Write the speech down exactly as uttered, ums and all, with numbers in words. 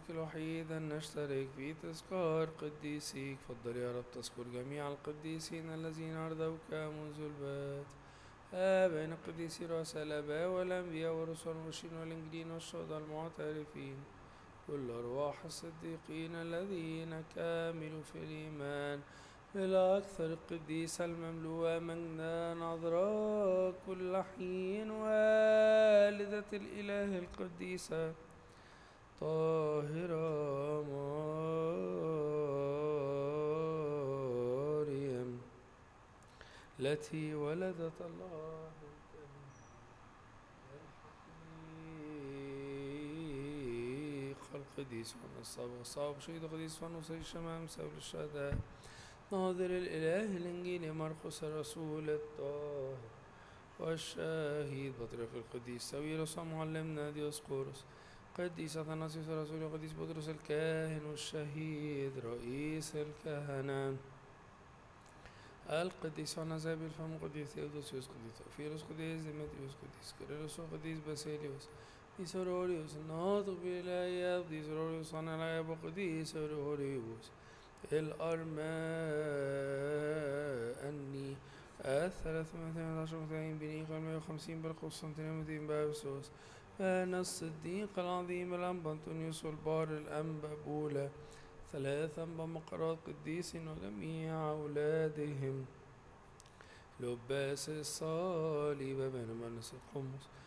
اسمك الوحيد أن نشترك في تذكار قديسيك. فضل يا رب تذكر جميع القديسين الذين أرضوك منذ البدء، بين القديسين رؤساء الآباء والأنبياء والرسل والمرسلين والإنجيليين والشهداء المعترفين، كل أرواح الصديقين الذين كاملوا في الإيمان، بالأكثر القديسة المملوءة مجدا عذراء كل حين، والدة الإله القديسة طاهرة مريم التي ولدت الله القديس والنصاب والصاب شهيد القديس والنصر الشمام سبل الشهداء ناظر الإله الإنجيلي مرقس الرسول الطاهر والشهيد بطريق القديس ساويرس ومعلمنا ديوسقورس قديس أثناسيوس الرسول وقديس بطرس الكاهن والشهيد رئيس الكهنة القديس عنزابيل الفم قديس ثيودوسيوس قديس أوفيروس قديس ديمتريوس قديس كيرلس قديس باسيليوس قديس أوروريوس الناطق بالآيات قديس أوروريوس عن الآيات وقديس أوروريوس الأرماني الثلاثمائة عشر وثلاثين بنيقة المائة وخمسين بالقسطنطينية بابسوس بان الصديق العظيم الأنبا أنطونيوس والبار الأنبا بولا ثلاثا بمقرات قديس وجميع أولادهم لباس الصليب بين منس القمص